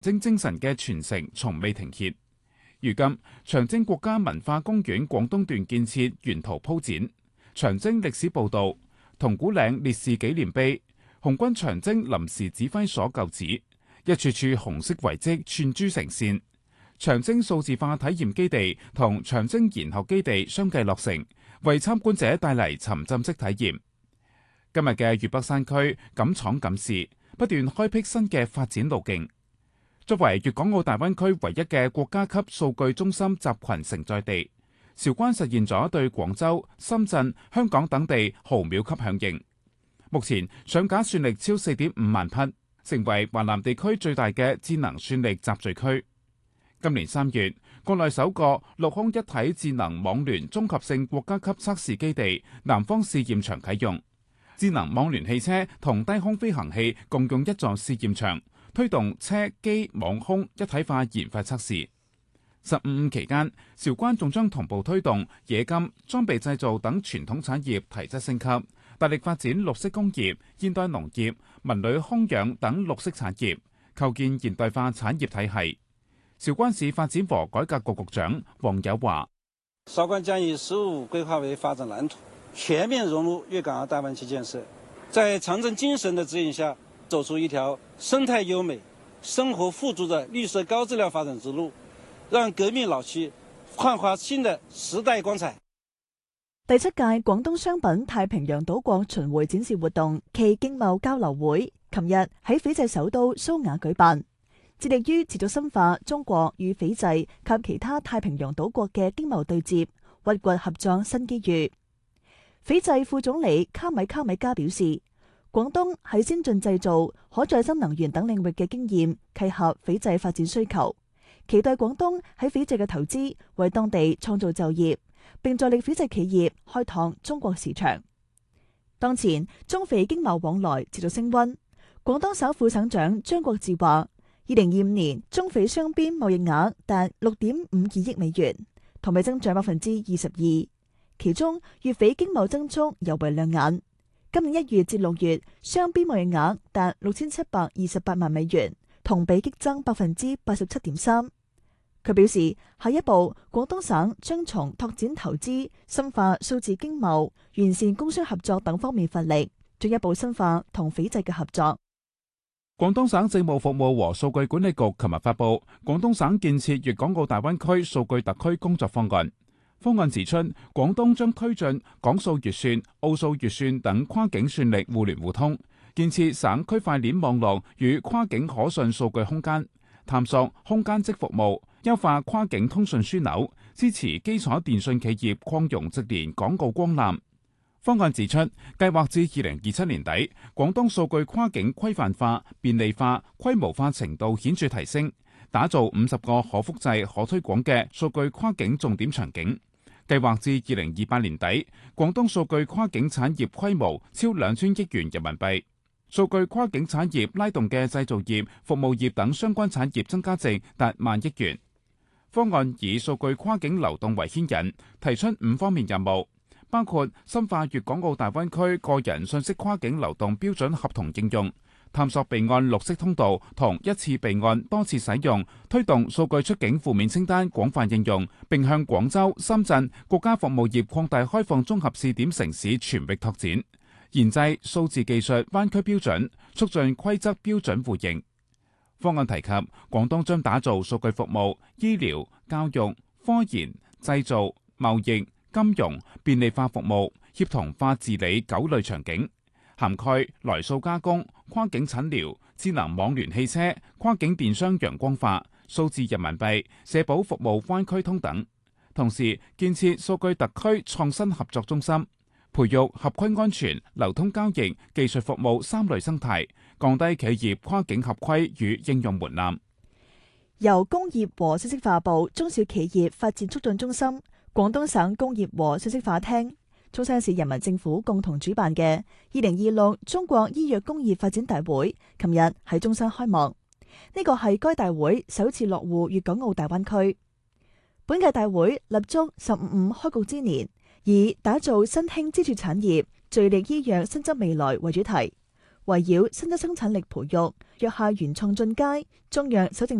徵精神嘅傳承從未停歇。如今，長征國家文化公園廣東段建設沿途鋪展，長征歷史報道、銅鼓嶺烈士紀念碑、紅軍長征臨時指揮所舊址，一處處紅色遺跡串珠成線。長征數字化體驗基地同長征研學基地相繼落成，為參觀者帶嚟沉浸式體驗。今日嘅粵北山區敢闖敢試，不斷開闢新嘅發展路徑。作為粵港澳大灣區唯一嘅國家級數據中心集群承載地，韶關實現咗對廣州、深圳、香港等地毫秒級響應。目前上架算力超4.5萬匹，成為華南地區最大嘅智能算力集聚區。今年3月，國內首個陸空一體智能網聯綜合性國家級測試基地南方試驗場啟用，智能網聯汽車同低空飛行器共用一座試驗場，推動車機網空一體化研發測試。15期間，韶關仲將同步推動冶金、裝備製造等傳統產業提質升級，大力發展綠色工業、現代農業、文旅空養等綠色產業，構建現代化產業體系。韶關市發展和改革局局長黃友華： 韶關將以“十五”規劃為發展藍圖，全面融入粵港澳大灣區建設，在長征精神的指引下，走出一條生態優美、生活富足的綠色高質量發展之路，讓革命老區煥發新的時代光彩。 第7屆廣東商品太平洋島國巡迴展示活動暨經貿交流會，琴日喺斐濟首都蘇瓦舉辦。致力於持續深化中國與斐濟及其他太平洋島國嘅經貿對接，挖掘合作新機遇。斐濟副總理卡米加表示，廣東喺先進製造、可再生能源等領域嘅經驗契合斐濟發展需求，期待廣東喺斐濟嘅投資為當地創造就業，並助力斐濟企業開拓中國市場。當前中斐經貿往來持續升溫，廣東省副省長張國志話，2025年中斐雙邊貿易額達6.52億美元，同比增長22%。其中粵斐經貿增速尤為亮眼。今年1月至6月，雙邊貿易額達6728萬美元，同比激增87.3%。佢表示，下一步廣東省將從拓展投資、深化數字經貿、完善工商合作等方面發力，進一步深化同斐濟嘅合作。 廣東省政務服務和數據管理局琴日發布《廣東省建設粵港澳大灣區數據特區工作方案》。方案指出，廣東將推進港數粵算、澳數粵算等跨境算力互聯互通，建設省區塊鏈網絡與跨境可信數據空間，探索空間即服務，優化跨境通訊樞紐，支持基礎電訊企業擴容直連港澳光纜。方案指出，計劃至2027年底，廣東數據跨境規範化、便利化、規模化程度顯著提升，打造50個可複製、可推廣嘅數據跨境重點場景。計劃至2028年底，廣東數據跨境產業規模超2000億元人民幣。數據跨境產業拉動嘅製造業、服務業等相關產業增加值達1萬億元。方案以數據跨境流動為牽引，提出5方面任務，包括深化粵港澳大灣區個人信息跨境流動標準合同應用，探索備案綠色通道同一次備案多次使用，推動數據出境負面清單廣泛應用，並向廣州、深圳國家服務業擴大開放綜合試點城市全域拓展，研製數字技術灣區標準，促進規則標準互認。方案提及，廣東將打造數據服務、醫療、教育、科研、製造、貿易、金融、便利化服務、協同化治理9類場景，涵蓋來數加工、跨境診療、智能網聯汽車、跨境電商陽光化、數字人民幣、社保服務灣區通等。同時建設數據特區創新合作中心，培育合規安全、流通交易、技術服務3類生態，降低企業跨境合規與應用門檻。 由工業和信息化部中小企業發展促進中心、廣東省工業和信息化廳、中山市人民政府共同主辦嘅2026中國醫藥工業發展大會，琴日喺中山開幕。呢個係該大會首次落戶粵港澳大灣區。本屆大會立足15開局之年，以打造新興支柱產業、聚力醫藥新增未來為主題。 圍繞新質生產力培育、藥械原創進階、中藥首席